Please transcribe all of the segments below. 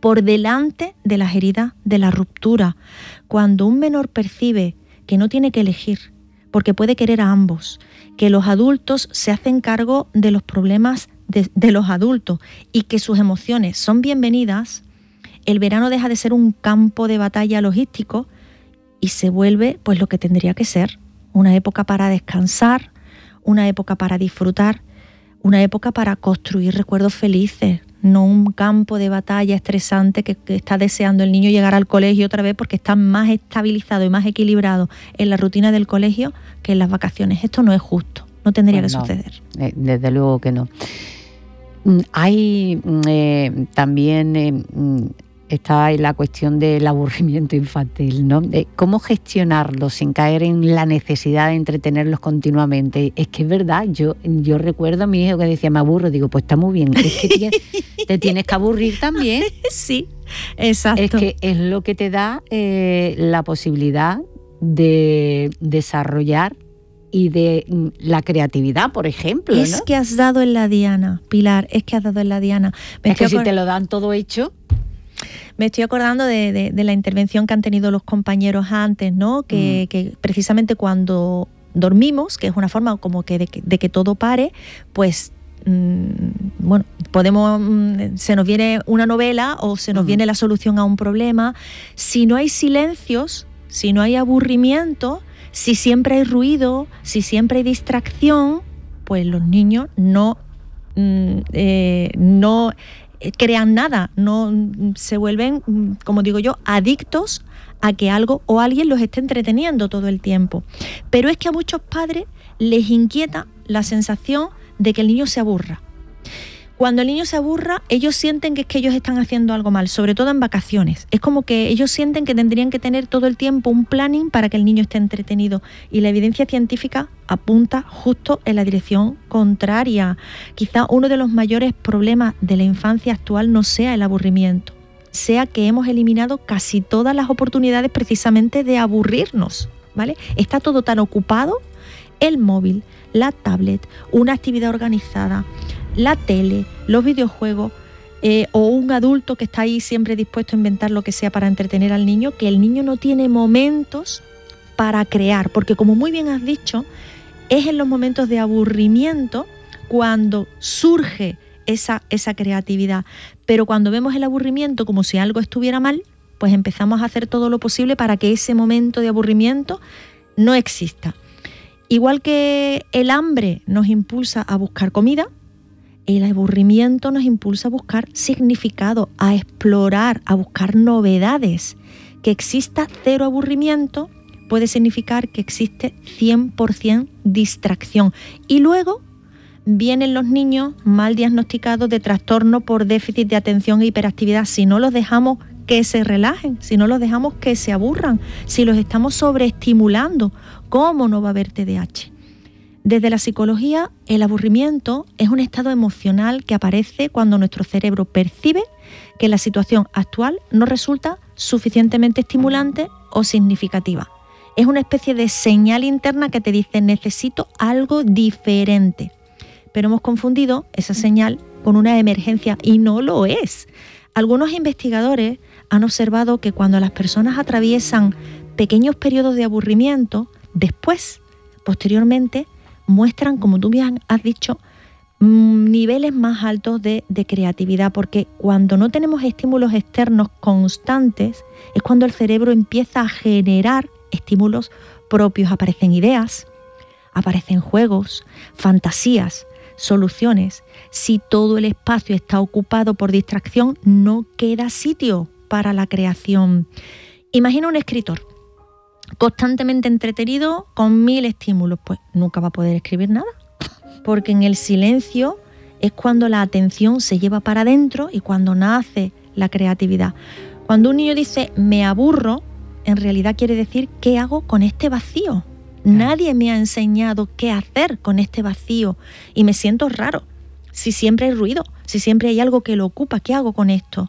por delante de las heridas de la ruptura. Cuando un menor percibe que no tiene que elegir, porque puede querer a ambos, que los adultos se hacen cargo de los problemas de los adultos y que sus emociones son bienvenidas, el verano deja de ser un campo de batalla logístico y se vuelve pues lo que tendría que ser, una época para descansar, una época para disfrutar, una época para construir recuerdos felices, no un campo de batalla estresante que está deseando el niño llegar al colegio otra vez porque está más estabilizado y más equilibrado en la rutina del colegio que en las vacaciones. Esto no es justo, no tendría que suceder. Desde luego que no. Hay también está la cuestión del aburrimiento infantil, ¿no? ¿Cómo gestionarlo sin caer en la necesidad de entretenerlos continuamente? Es que es verdad, yo recuerdo a mi hijo que decía, me aburro, digo, pues está muy bien, es que te tienes que aburrir también. Sí, exacto. Es que es lo que te da la posibilidad de desarrollar y de la creatividad, por ejemplo, ¿no? Es que has dado en la diana, Pilar, es que has dado en la diana. Es que si te lo dan todo hecho... Me estoy acordando de la intervención que han tenido los compañeros antes, ¿no? Que precisamente cuando dormimos, que es una forma como que de que todo pare, pues bueno, se nos viene una novela o se nos viene la solución a un problema. Si no hay silencios, si no hay aburrimiento, si siempre hay ruido, si siempre hay distracción, pues los niños no crean nada, no se vuelven, como digo yo, adictos a que algo o alguien los esté entreteniendo todo el tiempo. Pero es que a muchos padres les inquieta la sensación de que el niño se aburra. Cuando el niño se aburra, ellos sienten que es que ellos están haciendo algo mal, sobre todo en vacaciones. Es como que ellos sienten que tendrían que tener todo el tiempo un planning para que el niño esté entretenido. Y la evidencia científica apunta justo en la dirección contraria. Quizá uno de los mayores problemas de la infancia actual no sea el aburrimiento, sea que hemos eliminado casi todas las oportunidades precisamente de aburrirnos, ¿vale? Está todo tan ocupado, el móvil, la tablet, una actividad organizada, la tele, los videojuegos o un adulto que está ahí siempre dispuesto a inventar lo que sea para entretener al niño, que el niño no tiene momentos para crear, porque como muy bien has dicho, es en los momentos de aburrimiento cuando surge esa creatividad, pero cuando vemos el aburrimiento como si algo estuviera mal, pues empezamos a hacer todo lo posible para que ese momento de aburrimiento no exista. Igual que el hambre nos impulsa a buscar comida, el aburrimiento nos impulsa a buscar significado, a explorar, a buscar novedades. Que exista cero aburrimiento puede significar que existe 100% distracción. Y luego vienen los niños mal diagnosticados de trastorno por déficit de atención e hiperactividad. Si no los dejamos que se relajen, si no los dejamos que se aburran, si los estamos sobreestimulando, ¿cómo no va a haber TDAH? Desde la psicología, el aburrimiento es un estado emocional que aparece cuando nuestro cerebro percibe que la situación actual no resulta suficientemente estimulante o significativa. Es una especie de señal interna que te dice necesito algo diferente. Pero hemos confundido esa señal con una emergencia y no lo es. Algunos investigadores han observado que cuando las personas atraviesan pequeños periodos de aburrimiento, posteriormente, muestran, como tú bien has dicho, niveles más altos de creatividad, porque cuando no tenemos estímulos externos constantes es cuando el cerebro empieza a generar estímulos propios. Aparecen ideas, aparecen juegos, fantasías, soluciones. Si todo el espacio está ocupado por distracción, no queda sitio para la creación. Imagina un escritor constantemente entretenido con 1000 estímulos, pues nunca va a poder escribir nada, porque en el silencio es cuando la atención se lleva para adentro y cuando nace la creatividad. Cuando un niño dice me aburro, en realidad quiere decir ¿qué hago con este vacío? Nadie me ha enseñado qué hacer con este vacío y me siento raro. Si siempre hay ruido, si siempre hay algo que lo ocupa, ¿qué hago con esto?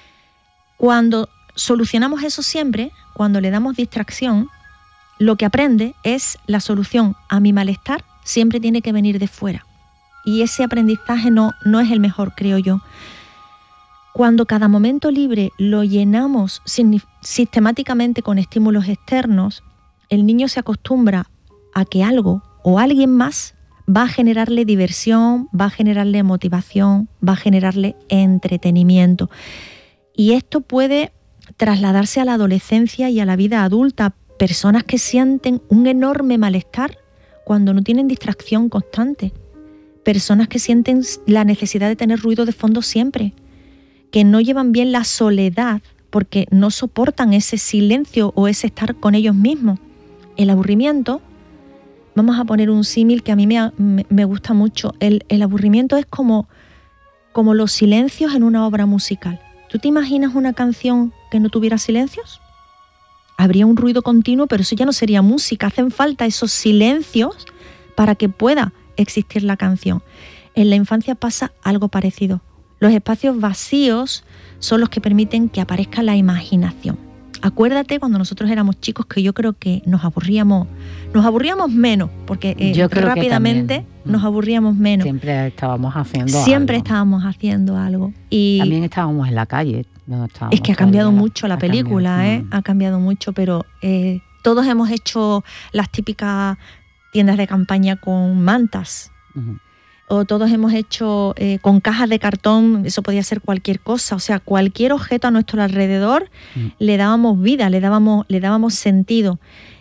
Cuando solucionamos eso siempre, cuando le damos distracción, lo que aprende es la solución a mi malestar siempre tiene que venir de fuera. Y ese aprendizaje no es el mejor, creo yo. Cuando cada momento libre lo llenamos sistemáticamente con estímulos externos, el niño se acostumbra a que algo o alguien más va a generarle diversión, va a generarle motivación, va a generarle entretenimiento. Y esto puede trasladarse a la adolescencia y a la vida adulta. Personas que sienten un enorme malestar cuando no tienen distracción constante. Personas que sienten la necesidad de tener ruido de fondo siempre. Que no llevan bien la soledad porque no soportan ese silencio o ese estar con ellos mismos. El aburrimiento, vamos a poner un símil que a mí me gusta mucho. El aburrimiento es como los silencios en una obra musical. ¿Tú te imaginas una canción que no tuviera silencios? Habría un ruido continuo, pero eso ya no sería música. Hacen falta esos silencios para que pueda existir la canción. En la infancia pasa algo parecido. Los espacios vacíos son los que permiten que aparezca la imaginación. Acuérdate cuando nosotros éramos chicos que yo creo que nos aburríamos menos, porque rápidamente nos aburríamos menos. Siempre estábamos haciendo algo. Y también estábamos en la calle. Es que ha cambiado mucho la película, ha cambiado mucho, pero todos hemos hecho las típicas tiendas de campaña con mantas. Uh-huh. O todos hemos hecho con cajas de cartón, eso podía ser cualquier cosa, o sea, cualquier objeto a nuestro alrededor le dábamos vida, le dábamos sentido.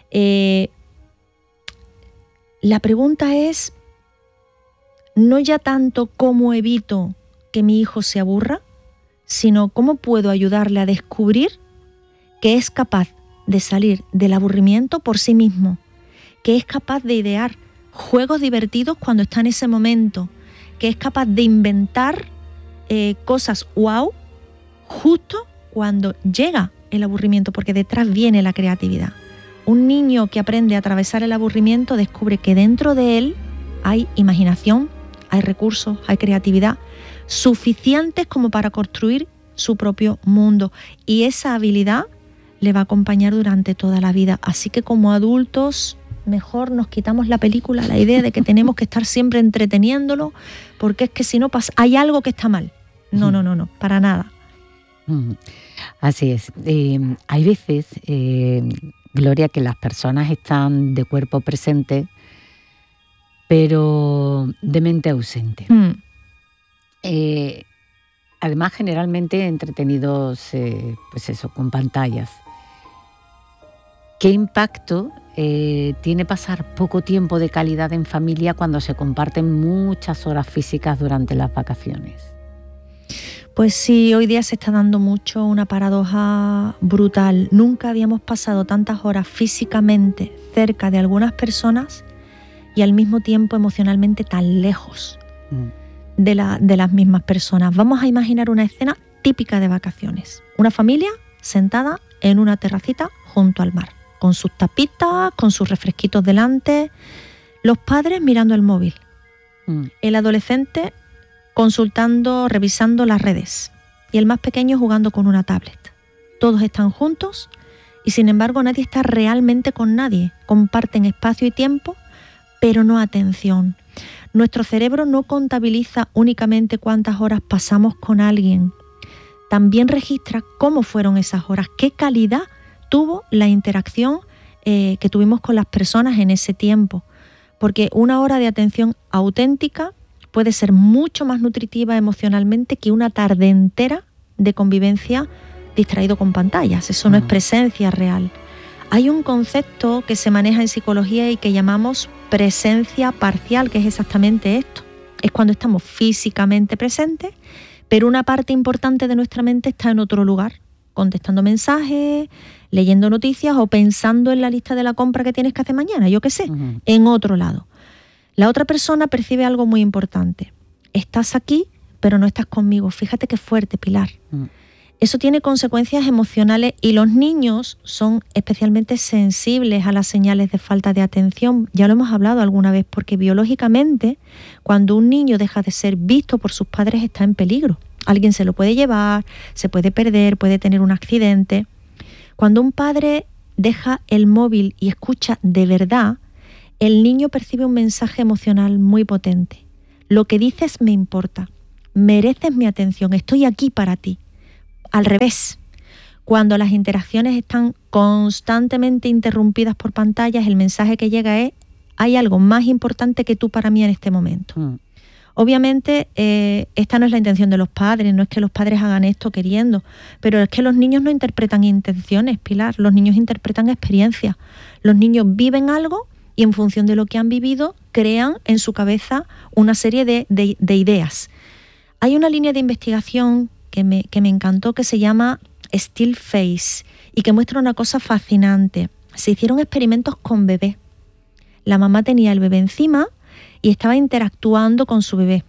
La pregunta es, no ya tanto cómo evito que mi hijo se aburra, sino cómo puedo ayudarle a descubrir que es capaz de salir del aburrimiento por sí mismo, que es capaz de idear juegos divertidos cuando está en ese momento, que es capaz de inventar cosas wow justo cuando llega el aburrimiento, porque detrás viene la creatividad. Un niño que aprende a atravesar el aburrimiento descubre que dentro de él hay imaginación, hay recursos, hay creatividad suficientes como para construir su propio mundo, y esa habilidad le va a acompañar durante toda la vida. Así que como adultos mejor nos quitamos la película, la idea de que tenemos que estar siempre entreteniéndolo, porque es que si no pasa, hay algo que está mal. No, para nada. Así es. Hay veces, Gloria, que las personas están de cuerpo presente, pero de mente ausente. Además, generalmente entretenidos, pues eso, con pantallas. ¿Qué impacto tiene pasar poco tiempo de calidad en familia cuando se comparten muchas horas físicas durante las vacaciones? Pues sí, hoy día se está dando mucho una paradoja brutal. Nunca habíamos pasado tantas horas físicamente cerca de algunas personas y al mismo tiempo emocionalmente tan lejos de las mismas personas. Vamos a imaginar una escena típica de vacaciones. Una familia sentada en una terracita junto al mar, con sus tapitas, con sus refresquitos delante, los padres mirando el móvil, el adolescente consultando, revisando las redes y el más pequeño jugando con una tablet. Todos están juntos y sin embargo nadie está realmente con nadie. Comparten espacio y tiempo, pero no atención. Nuestro cerebro no contabiliza únicamente cuántas horas pasamos con alguien, también registra cómo fueron esas horas, qué calidad tuvo la interacción que tuvimos con las personas en ese tiempo, porque una hora de atención auténtica puede ser mucho más nutritiva emocionalmente que una tarde entera de convivencia distraído con pantallas. Eso no es presencia real. Hay un concepto que se maneja en psicología y que llamamos presencia parcial, que es exactamente esto. Es cuando estamos físicamente presentes, pero una parte importante de nuestra mente está en otro lugar, contestando mensajes, leyendo noticias o pensando en la lista de la compra que tienes que hacer mañana, yo qué sé, en otro lado. La otra persona percibe algo muy importante. Estás aquí, pero no estás conmigo. Fíjate qué fuerte, Pilar. Eso tiene consecuencias emocionales y los niños son especialmente sensibles a las señales de falta de atención. Ya lo hemos hablado alguna vez, porque biológicamente, cuando un niño deja de ser visto por sus padres, está en peligro. Alguien se lo puede llevar, se puede perder, puede tener un accidente. Cuando un padre deja el móvil y escucha de verdad, el niño percibe un mensaje emocional muy potente. Lo que dices me importa, mereces mi atención, estoy aquí para ti. Al revés, cuando las interacciones están constantemente interrumpidas por pantallas, el mensaje que llega es: hay algo más importante que tú para mí en este momento. Obviamente, esta no es la intención de los padres, no es que los padres hagan esto queriendo, pero es que los niños no interpretan intenciones, Pilar, los niños interpretan experiencias. Los niños viven algo y en función de lo que han vivido, crean en su cabeza una serie de ideas. Hay una línea de investigación que me encantó, que se llama Still Face, y que muestra una cosa fascinante. Se hicieron experimentos con bebés. La mamá tenía el bebé encima y estaba interactuando con su bebé.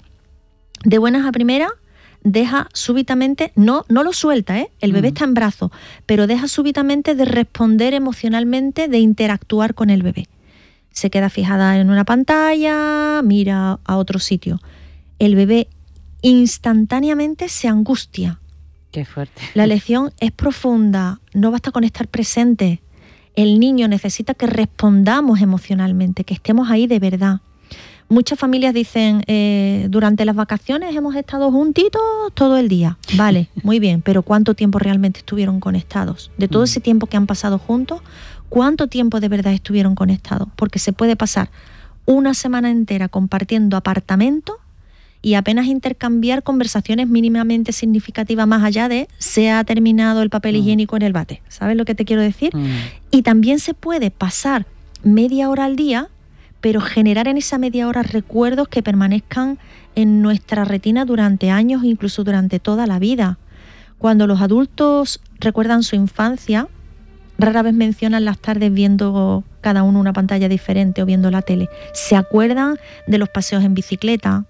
De buenas a primeras, deja súbitamente, no lo suelta, el bebé está en brazos, pero deja súbitamente de responder emocionalmente, de interactuar con el bebé. Se queda fijada en una pantalla, mira a otro sitio. El bebé instantáneamente se angustia. Qué fuerte. La lección es profunda, no basta con estar presente. El niño necesita que respondamos emocionalmente, que estemos ahí de verdad. Muchas familias dicen, durante las vacaciones hemos estado juntitos todo el día. Vale, muy bien, pero ¿cuánto tiempo realmente estuvieron conectados? De todo ese tiempo que han pasado juntos, ¿cuánto tiempo de verdad estuvieron conectados? Porque se puede pasar una semana entera compartiendo apartamento y apenas intercambiar conversaciones mínimamente significativas más allá de se ha terminado el papel higiénico en el váter. ¿Sabes lo que te quiero decir? Y también se puede pasar media hora al día, pero generar en esa media hora recuerdos que permanezcan en nuestra retina durante años, incluso durante toda la vida. Cuando los adultos recuerdan su infancia, rara vez mencionan las tardes viendo cada uno una pantalla diferente o viendo la tele. Se acuerdan de los paseos en bicicleta,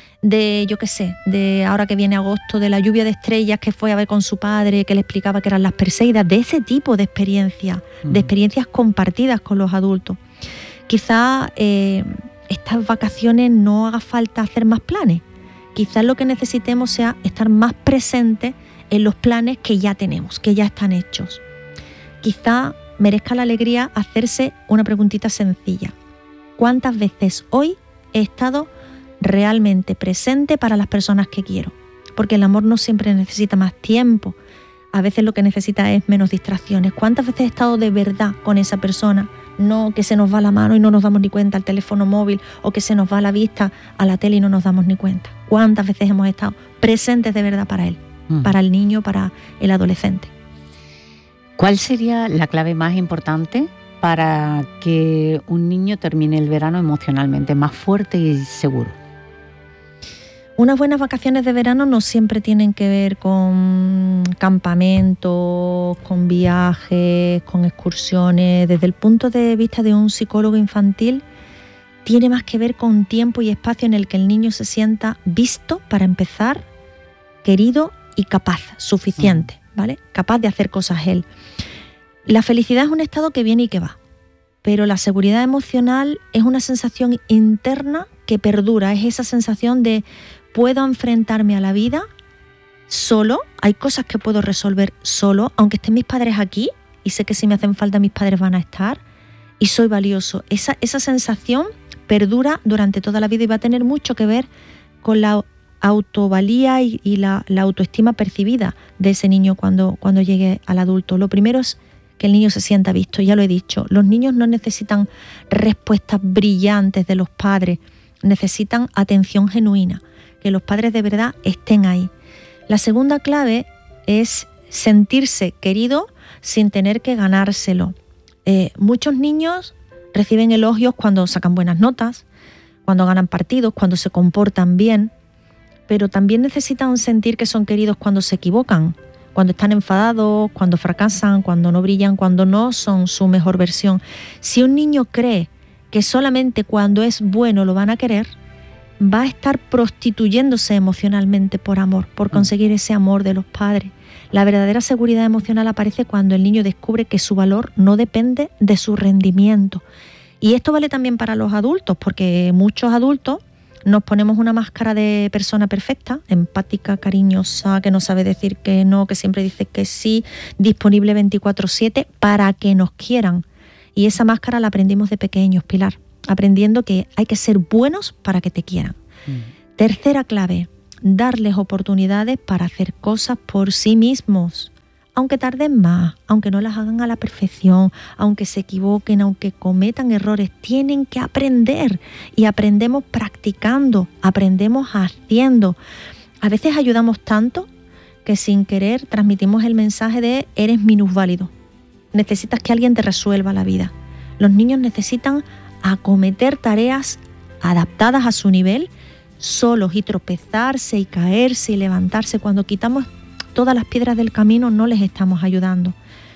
de, yo qué sé, de ahora que viene agosto, de la lluvia de estrellas que fue a ver con su padre, que le explicaba que eran las Perseidas, de ese tipo de experiencias, de experiencias compartidas con los adultos. Quizá estas vacaciones no haga falta hacer más planes. Quizás lo que necesitemos sea estar más presentes en los planes que ya tenemos, que ya están hechos. Quizá merezca la alegría hacerse una preguntita sencilla. ¿Cuántas veces hoy he estado realmente presente para las personas que quiero? Porque el amor no siempre necesita más tiempo. A veces lo que necesita es menos distracciones. ¿Cuántas veces he estado de verdad con esa persona? No que se nos va la mano y no nos damos ni cuenta al teléfono móvil, o que se nos va la vista a la tele y no nos damos ni cuenta. ¿Cuántas veces hemos estado presentes de verdad para él, para el niño, para el adolescente? ¿Cuál sería la clave más importante para que un niño termine el verano emocionalmente más fuerte y seguro? Unas buenas vacaciones de verano no siempre tienen que ver con campamentos, con viajes, con excursiones. Desde el punto de vista de un psicólogo infantil, tiene más que ver con tiempo y espacio en el que el niño se sienta visto, para empezar, querido y capaz, suficiente, ¿vale? Capaz de hacer cosas él. La felicidad es un estado que viene y que va, pero la seguridad emocional es una sensación interna que perdura. Es esa sensación de puedo enfrentarme a la vida solo, hay cosas que puedo resolver solo, aunque estén mis padres aquí, y sé que si me hacen falta mis padres van a estar, y soy valioso. Esa sensación perdura durante toda la vida y va a tener mucho que ver con la autovalía y la autoestima percibida de ese niño cuando llegue al adulto. Lo primero es que el niño se sienta visto, ya lo he dicho. Los niños no necesitan respuestas brillantes de los padres, necesitan atención genuina, que los padres de verdad estén ahí. La segunda clave es sentirse querido sin tener que ganárselo. Muchos niños reciben elogios cuando sacan buenas notas, cuando ganan partidos, cuando se comportan bien, pero también necesitan sentir que son queridos cuando se equivocan, cuando están enfadados, cuando fracasan, cuando no brillan, cuando no son su mejor versión. Si un niño cree que solamente cuando es bueno lo van a querer, va a estar prostituyéndose emocionalmente por amor, por conseguir ese amor de los padres. La verdadera seguridad emocional aparece cuando el niño descubre que su valor no depende de su rendimiento. Y esto vale también para los adultos, porque muchos adultos nos ponemos una máscara de persona perfecta, empática, cariñosa, que no sabe decir que no, que siempre dice que sí, disponible 24/7 para que nos quieran. Y esa máscara la aprendimos de pequeños, Pilar, aprendiendo que hay que ser buenos para que te quieran. Tercera clave, darles oportunidades para hacer cosas por sí mismos, aunque tarden más, aunque no las hagan a la perfección, aunque se equivoquen, aunque cometan errores, tienen que aprender, y aprendemos practicando, aprendemos haciendo. A veces ayudamos tanto que sin querer transmitimos el mensaje de eres minusválido, necesitas que alguien te resuelva la vida. Los niños necesitan acometer tareas adaptadas a su nivel, solos, y tropezarse y caerse y levantarse. Cuando quitamos todas las piedras del camino no les estamos ayudando.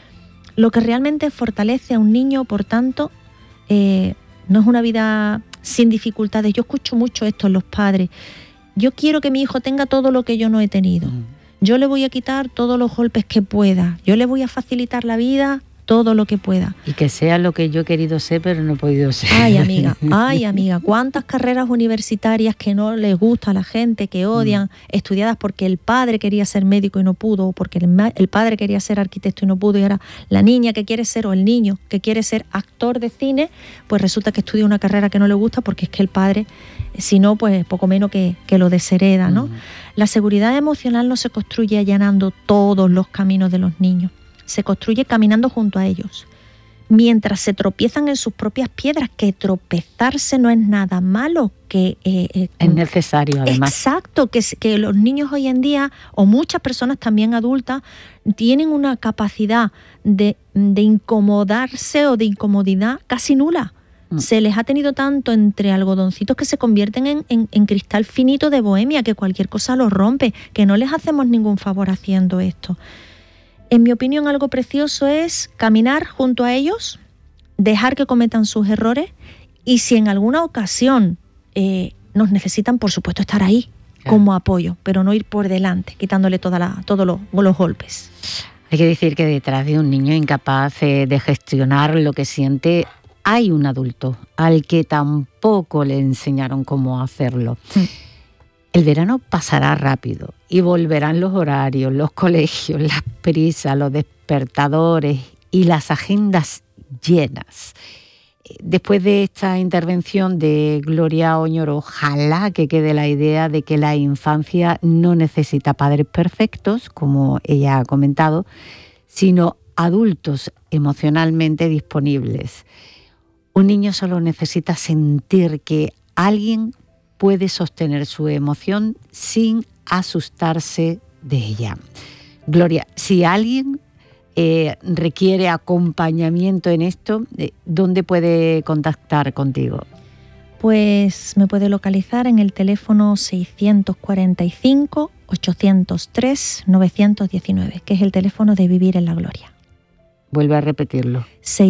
Lo que realmente fortalece a un niño, por tanto, no es una vida sin dificultades. Yo escucho mucho esto en los padres. Yo quiero que mi hijo tenga todo lo que yo no he tenido. Yo le voy a quitar todos los golpes que pueda. Yo le voy a facilitar la vida todo lo que pueda. Y que sea lo que yo he querido ser, pero no he podido ser. Ay, amiga, cuántas carreras universitarias que no les gusta a la gente, que odian, estudiadas porque el padre quería ser médico y no pudo, o porque el padre quería ser arquitecto y no pudo, y ahora la niña que quiere ser, o el niño que quiere ser actor de cine, pues resulta que estudia una carrera que no le gusta porque es que el padre, si no, pues poco menos que lo deshereda, ¿no? La seguridad emocional no se construye allanando todos los caminos de los niños. Se construye caminando junto a ellos. Mientras se tropiezan en sus propias piedras, que tropezarse no es nada malo, que es necesario, además. Exacto, que los niños hoy en día, o muchas personas también adultas, tienen una capacidad de incomodarse o de incomodidad casi nula. Se les ha tenido tanto entre algodoncitos que se convierten en cristal finito de bohemia, que cualquier cosa los rompe, que no les hacemos ningún favor haciendo esto. En mi opinión, algo precioso es caminar junto a ellos, dejar que cometan sus errores, y si en alguna ocasión nos necesitan, por supuesto, estar ahí como apoyo, pero no ir por delante, quitándole todos los golpes. Hay que decir que detrás de un niño incapaz de gestionar lo que siente, hay un adulto al que tampoco le enseñaron cómo hacerlo. El verano pasará rápido y volverán los horarios, los colegios, las prisas, los despertadores y las agendas llenas. Después de esta intervención de Gloria Oñoro, ojalá que quede la idea de que la infancia no necesita padres perfectos, como ella ha comentado, sino adultos emocionalmente disponibles. Un niño solo necesita sentir que alguien puede sostener su emoción sin asustarse de ella. Gloria, si alguien requiere acompañamiento en esto, ¿dónde puede contactar contigo? Pues me puede localizar en el teléfono 645-803-919, que es el teléfono de Vivir en la Gloria. Vuelve a repetirlo.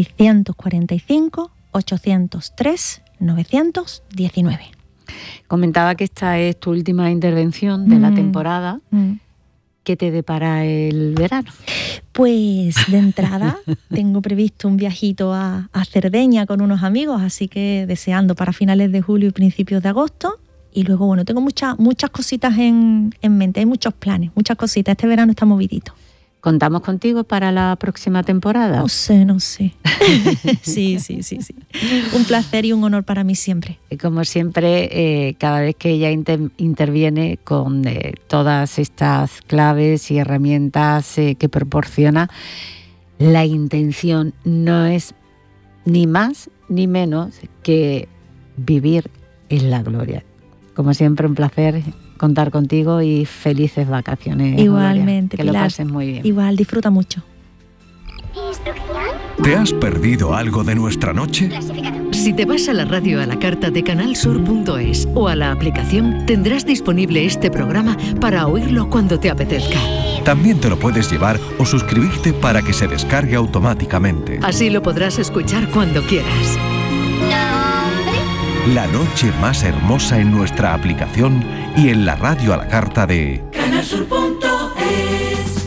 645-803-919. Comentaba que esta es tu última intervención de la temporada. ¿Qué te depara el verano? Pues de entrada tengo previsto un viajito a Cerdeña con unos amigos, así que deseando para finales de julio y principios de agosto. Y luego, bueno, tengo muchas cositas en mente, hay muchos planes, muchas cositas. Este verano está movidito. ¿Contamos contigo para la próxima temporada? No sé. Sí. Un placer y un honor para mí siempre. Como siempre, cada vez que ella interviene con todas estas claves y herramientas que proporciona, la intención no es ni más ni menos que vivir en la gloria. Como siempre, un placer contar contigo y felices vacaciones. Igualmente, Gloria. Que Pilar, lo pases muy bien. Igual, disfruta mucho. ¿Te has perdido algo de nuestra noche? Si te vas a la radio a la carta de canalsur.es o a la aplicación, tendrás disponible este programa para oírlo cuando te apetezca. También te lo puedes llevar o suscribirte para que se descargue automáticamente. Así lo podrás escuchar cuando quieras. La noche más hermosa en nuestra aplicación y en la radio a la carta de canalsur.es.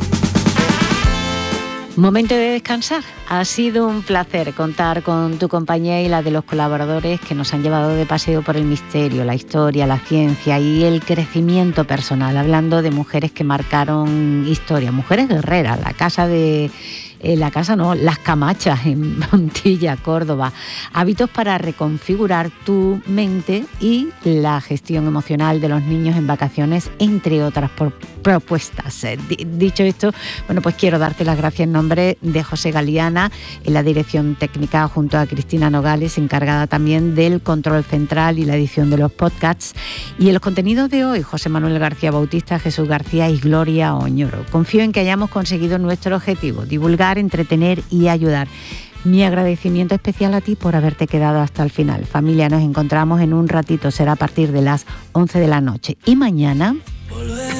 Momento de descansar. Ha sido un placer contar con tu compañía y la de los colaboradores que nos han llevado de paseo por el misterio, la historia, la ciencia y el crecimiento personal, hablando de mujeres que marcaron historia, mujeres guerreras. La casa de La Casa no, Las Camachas en Montilla, Córdoba. Hábitos para reconfigurar tu mente y la gestión emocional de los niños en vacaciones, entre otras propuestas. Dicho esto, bueno, pues quiero darte las gracias en nombre de José Galiana, en la dirección técnica, junto a Cristina Nogales, encargada también del control central y la edición de los podcasts. Y en los contenidos de hoy, José Manuel García Bautista, Jesús García y Gloria Oñoro. Confío en que hayamos conseguido nuestro objetivo: divulgar, entretener y ayudar. Mi agradecimiento especial a ti por haberte quedado hasta el final. Familia, nos encontramos en un ratito, será a partir de las 11 de la noche. Y mañana...